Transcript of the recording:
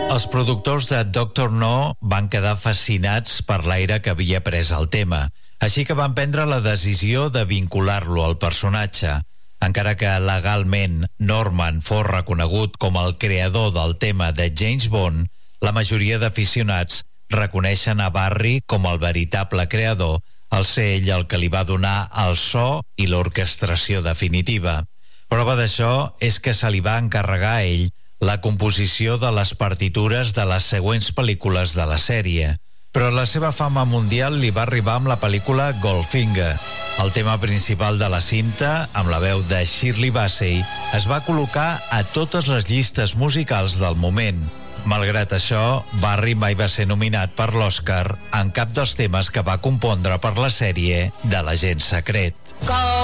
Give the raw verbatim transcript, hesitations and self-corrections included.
Els productors de Doctor No van quedar fascinats per l'aire que havia pres el tema, així que van prendre la decisió de vincular-lo al personatge. Encara que legalment Norman fos reconegut com el creador del tema de James Bond, la majoria d'aficionats reconeixen a Barry com el veritable creador, al ser ell el que li va donar el so i l'orquestració definitiva. Prova d'això és que se li va encarregar a ell la composició de les partitures de les següents pel·lícules de la sèrie. Però la seva fama mundial li va arribar amb la pel·lícula Goldfinger. El tema principal de la cinta, amb la veu de Shirley Bassey, es va col·locar a totes les llistes musicals del moment. Malgrat això, Barry mai va ser nominat per l'Oscar en cap dels temes que va compondre per la sèrie de l'agent secret.